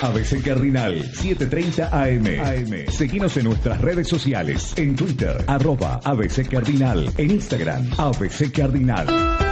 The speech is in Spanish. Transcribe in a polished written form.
ABC Cardinal, 7:30 AM. Seguinos en nuestras redes sociales. En Twitter, @ABC Cardinal. En Instagram, ABC Cardinal.